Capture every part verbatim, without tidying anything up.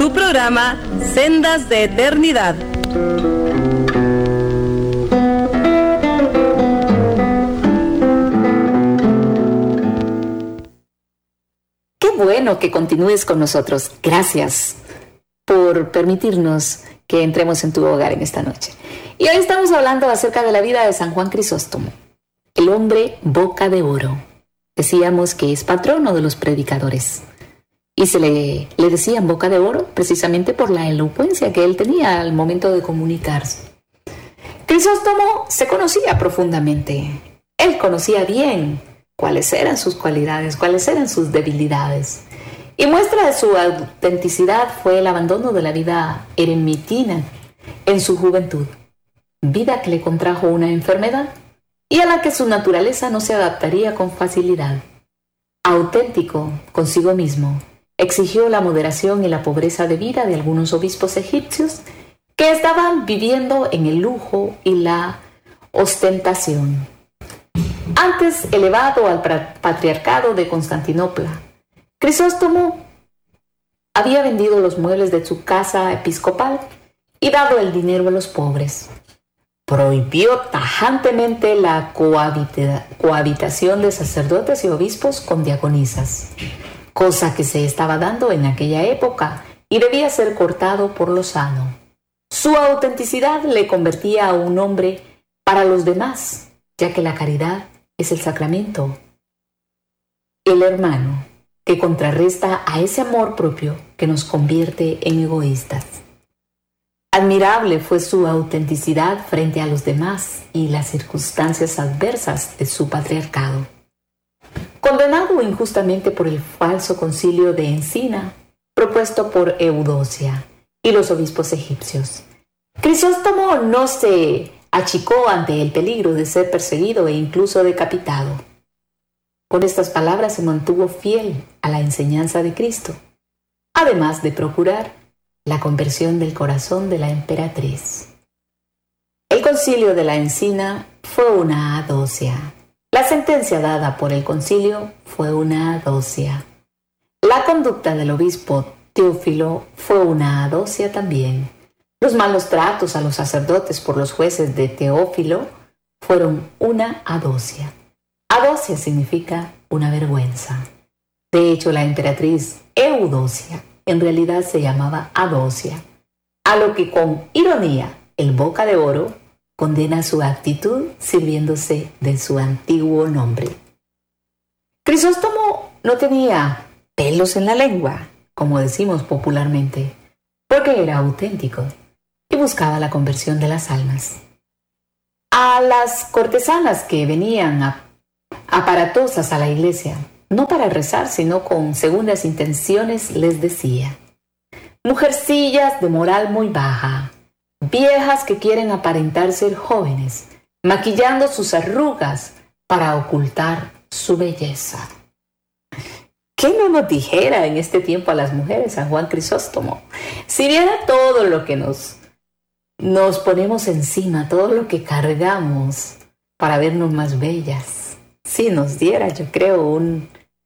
Tu programa Sendas de Eternidad. Qué bueno que continúes con nosotros. Gracias por permitirnos que entremos en tu hogar en esta noche. Y hoy estamos hablando acerca de la vida de San Juan Crisóstomo, el hombre boca de oro. Decíamos que es patrono de los predicadores. Y se le, le decían boca de oro precisamente por la elocuencia que él tenía al momento de comunicarse. Crisóstomo se conocía profundamente. Él conocía bien cuáles eran sus cualidades, cuáles eran sus debilidades. Y muestra de su autenticidad fue el abandono de la vida eremitina en su juventud, vida que le contrajo una enfermedad y a la que su naturaleza no se adaptaría con facilidad. Auténtico consigo mismo, exigió la moderación y la pobreza de vida de algunos obispos egipcios que estaban viviendo en el lujo y la ostentación. Antes elevado al patriarcado de Constantinopla, Crisóstomo había vendido los muebles de su casa episcopal y dado el dinero a los pobres. Prohibió tajantemente la cohabita- cohabitación de sacerdotes y obispos con diaconisas, cosa que se estaba dando en aquella época y debía ser cortado por lo sano. Su autenticidad le convertía a un hombre para los demás, ya que la caridad es el sacramento, el hermano, que contrarresta a ese amor propio que nos convierte en egoístas. Admirable fue su autenticidad frente a los demás y las circunstancias adversas de su patriarcado. Condenado injustamente por el falso concilio de Encina, propuesto por Eudocia y los obispos egipcios, Crisóstomo no se achicó ante el peligro de ser perseguido e incluso decapitado. Con estas palabras se mantuvo fiel a la enseñanza de Cristo, además de procurar la conversión del corazón de la emperatriz. El concilio de la Encina fue una adocia. La sentencia dada por el concilio fue una adocia. La conducta del obispo Teófilo fue una adocia también. Los malos tratos a los sacerdotes por los jueces de Teófilo fueron una adocia. Adocia significa una vergüenza. De hecho, la emperatriz Eudocia en realidad se llamaba Adocia, a lo que con ironía el boca de oro condena su actitud sirviéndose de su antiguo nombre. Crisóstomo no tenía pelos en la lengua, como decimos popularmente, porque era auténtico y buscaba la conversión de las almas. A las cortesanas que venían a aparatosas a la iglesia, no para rezar, sino con segundas intenciones, les decía: mujercillas de moral muy baja, viejas que quieren aparentar ser jóvenes, maquillando sus arrugas para ocultar su belleza. ¿Qué no nos dijera en este tiempo a las mujeres San Juan Crisóstomo? Si viera todo lo que nos, nos ponemos encima, todo lo que cargamos para vernos más bellas, si nos diera, yo creo, un,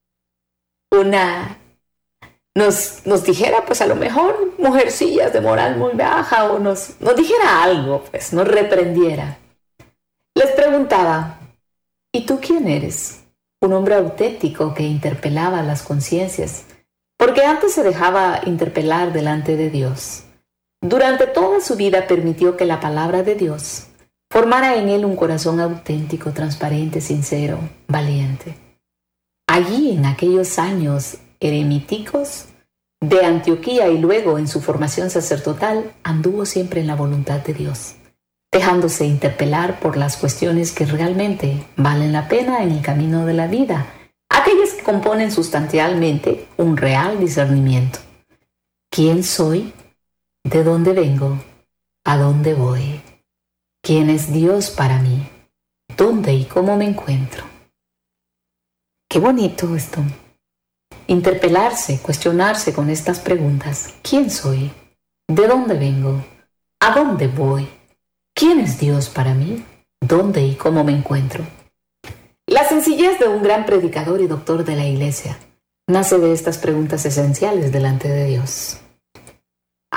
una, nos, nos dijera, pues a lo mejor, mujercillas de moral muy baja, o nos, nos dijera algo, pues nos reprendiera. Les preguntaba: ¿y tú quién eres? Un hombre auténtico que interpelaba las conciencias, porque antes se dejaba interpelar delante de Dios. Durante toda su vida permitió que la palabra de Dios formara en él un corazón auténtico, transparente, sincero, valiente. Allí, en aquellos años eremíticos de Antioquía y luego en su formación sacerdotal, anduvo siempre en la voluntad de Dios, dejándose interpelar por las cuestiones que realmente valen la pena en el camino de la vida, aquellas que componen sustancialmente un real discernimiento. ¿Quién soy? ¿De dónde vengo? ¿A dónde voy? ¿Quién es Dios para mí? ¿Dónde y cómo me encuentro? Qué bonito esto. Interpelarse, cuestionarse con estas preguntas. ¿Quién soy? ¿De dónde vengo? ¿A dónde voy? ¿Quién es Dios para mí? ¿Dónde y cómo me encuentro? La sencillez de un gran predicador y doctor de la Iglesia nace de estas preguntas esenciales delante de Dios.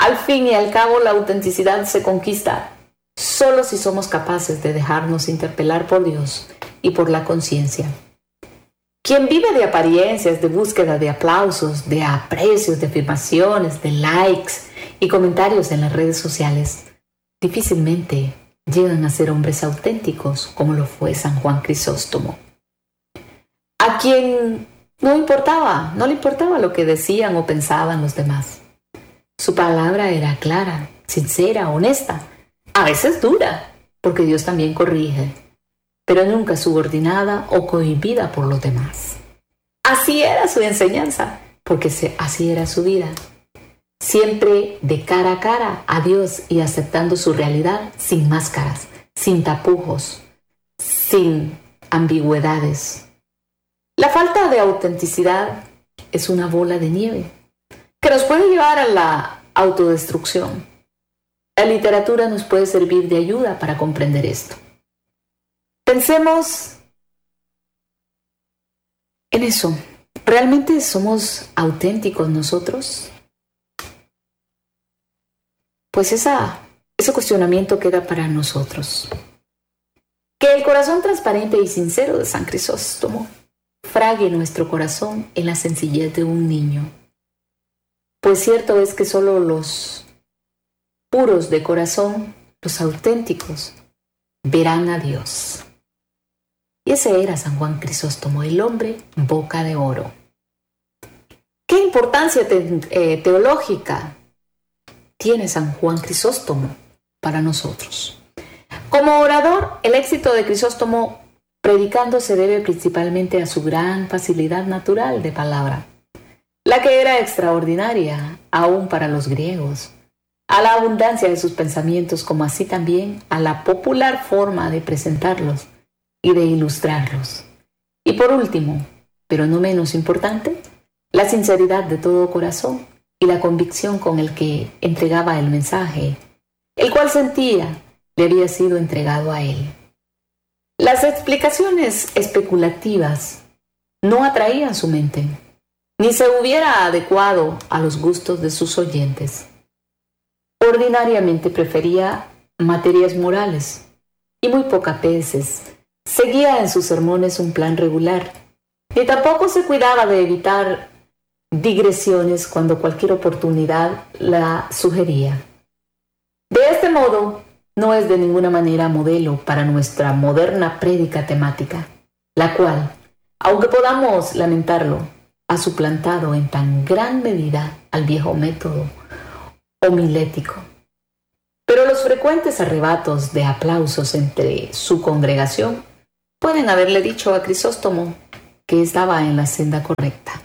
Al fin y al cabo, la autenticidad se conquista solo si somos capaces de dejarnos interpelar por Dios y por la conciencia. Quien vive de apariencias, de búsqueda de aplausos, de aprecios, de afirmaciones, de likes y comentarios en las redes sociales, difícilmente llegan a ser hombres auténticos como lo fue San Juan Crisóstomo, a quien no importaba, no le importaba lo que decían o pensaban los demás. Su palabra era clara, sincera, honesta, a veces dura, porque Dios también corrige, pero nunca subordinada o cohibida por los demás. Así era su enseñanza, porque así era su vida. Siempre de cara a cara a Dios y aceptando su realidad sin máscaras, sin tapujos, sin ambigüedades. La falta de autenticidad es una bola de nieve que nos puede llevar a la autodestrucción. La literatura nos puede servir de ayuda para comprender esto. Pensemos en eso. ¿Realmente somos auténticos nosotros? Pues esa, ese cuestionamiento queda para nosotros. Que el corazón transparente y sincero de San Crisóstomo frague nuestro corazón en la sencillez de un niño. Pues cierto es que solo los puros de corazón, los auténticos, verán a Dios. Y ese era San Juan Crisóstomo, el hombre boca de oro. ¿Qué importancia te, eh, teológica tiene San Juan Crisóstomo para nosotros? Como orador, el éxito de Crisóstomo predicando se debe principalmente a su gran facilidad natural de palabra, la que era extraordinaria aún para los griegos, a la abundancia de sus pensamientos, como así también a la popular forma de presentarlos y de ilustrarlos. Y por último, pero no menos importante, la sinceridad de todo corazón y la convicción con el que entregaba el mensaje, el cual sentía le había sido entregado a él. Las explicaciones especulativas no atraían su mente, ni se hubiera adecuado a los gustos de sus oyentes. Ordinariamente prefería materias morales y muy pocas veces seguía en sus sermones un plan regular, ni tampoco se cuidaba de evitar digresiones cuando cualquier oportunidad la sugería. De este modo, no es de ninguna manera modelo para nuestra moderna prédica temática, la cual, aunque podamos lamentarlo, ha suplantado en tan gran medida al viejo método homilético. Pero los frecuentes arrebatos de aplausos entre su congregación pueden haberle dicho a Crisóstomo que estaba en la senda correcta.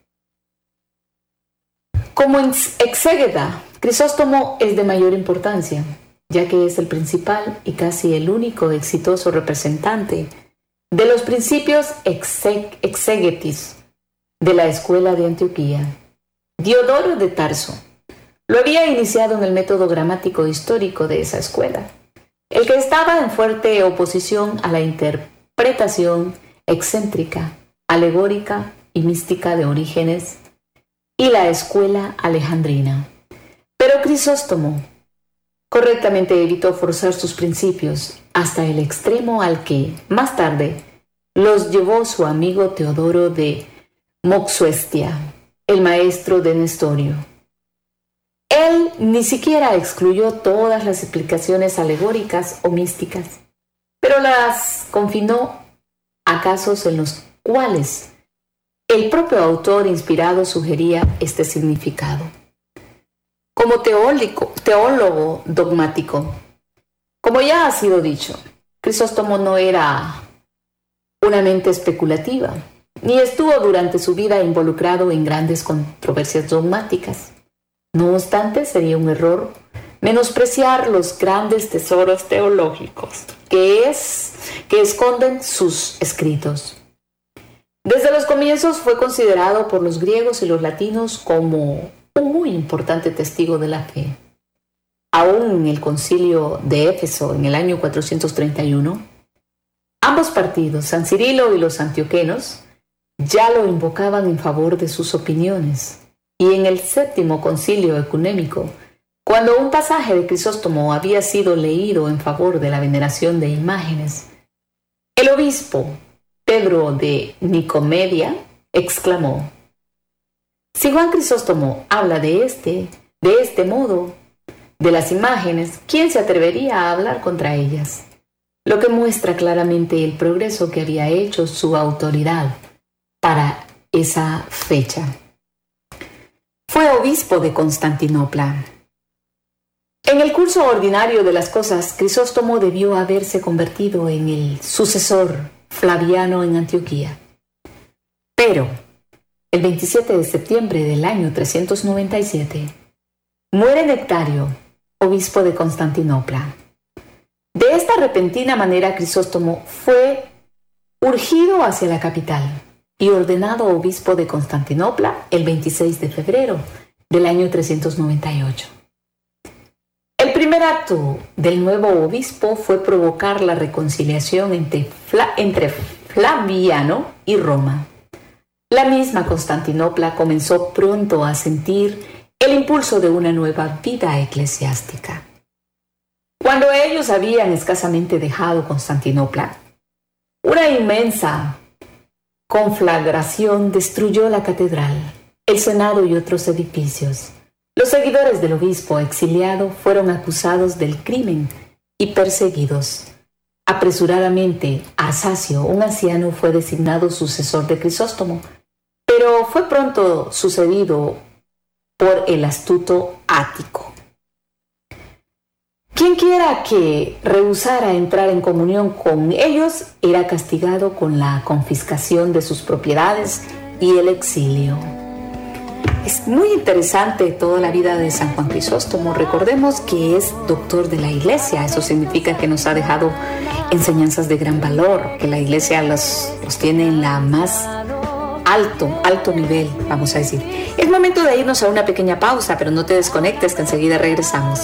Como exégeta, Crisóstomo es de mayor importancia, ya que es el principal y casi el único exitoso representante de los principios exeg- exégetis de la escuela de Antioquía. Diodoro de Tarso lo había iniciado en el método gramático histórico de esa escuela, el que estaba en fuerte oposición a la interpretación excéntrica, alegórica y mística de Orígenes y la escuela alejandrina. Pero Crisóstomo correctamente evitó forzar sus principios hasta el extremo al que, más tarde, los llevó su amigo Teodoro de Moxuestia, el maestro de Nestorio. Él ni siquiera excluyó todas las explicaciones alegóricas o místicas, pero las confinó a casos en los cuales el propio autor inspirado sugería este significado. Como teólico, teólogo dogmático, como ya ha sido dicho, Crisóstomo no era una mente especulativa, ni estuvo durante su vida involucrado en grandes controversias dogmáticas. No obstante, sería un error menospreciar los grandes tesoros teológicos que, es, que esconden sus escritos. Desde los comienzos fue considerado por los griegos y los latinos como un muy importante testigo de la fe. Aún en el concilio de Éfeso en el año cuatrocientos treinta y uno, ambos partidos, San Cirilo y los antioquenos, ya lo invocaban en favor de sus opiniones, y en el séptimo concilio ecuménico Cuando un pasaje de Crisóstomo había sido leído en favor de la veneración de imágenes, el obispo Pedro de Nicomedia exclamó: si Juan Crisóstomo habla de este, de este modo, de las imágenes, ¿quién se atrevería a hablar contra ellas? Lo que muestra claramente el progreso que había hecho su autoridad para esa fecha. Fue obispo de Constantinopla. En el curso ordinario de las cosas, Crisóstomo debió haberse convertido en el sucesor Flaviano en Antioquía. Pero, el veintisiete de septiembre del año trescientos noventa y siete, muere Nectario, obispo de Constantinopla. De esta repentina manera, Crisóstomo fue urgido hacia la capital y ordenado obispo de Constantinopla el veintiséis de febrero del año trescientos noventa y ocho. El primer acto del nuevo obispo fue provocar la reconciliación entre, Fla, entre Flaviano y Roma. La misma Constantinopla comenzó pronto a sentir el impulso de una nueva vida eclesiástica. Cuando ellos habían escasamente dejado Constantinopla, una inmensa conflagración destruyó la catedral, el senado y otros edificios. Los seguidores del obispo exiliado fueron acusados del crimen y perseguidos. Apresuradamente, Arsacio, un anciano, fue designado sucesor de Crisóstomo, pero fue pronto sucedido por el astuto Ático. Quien quiera que rehusara entrar en comunión con ellos era castigado con la confiscación de sus propiedades y el exilio. Es muy interesante toda la vida de San Juan Crisóstomo. Recordemos que es doctor de la Iglesia. Eso significa que nos ha dejado enseñanzas de gran valor, que la Iglesia los, los tiene en la más alto, alto nivel, vamos a decir. Es momento de irnos a una pequeña pausa, pero no te desconectes, que enseguida regresamos.